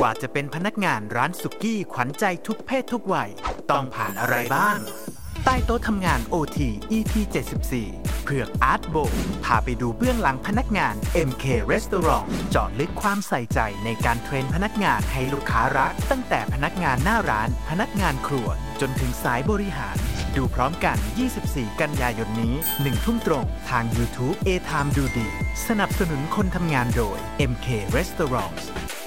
กว่าจะเป็นพนักงานร้านสุกี้ขวัญใจทุกเพศทุกวัยต้องผ่านอะไรบ้างใต้โต๊ะทำงาน OT EP 74เผือกอาร์ตโบพาไปดูเบื้องหลังพนักงาน MK Restaurant เจาะลึกความใส่ใจในการเทรนพนักงานให้ลูกค้ารักตั้งแต่พนักงานหน้าร้านพนักงานครัวจนถึงสายบริหารดูพร้อมกัน 24 กันยายนนี้ 1 ทุ่มตรงทาง YouTube A Time ดูดีสนับสนุนคนทำงานโดย MK Restaurant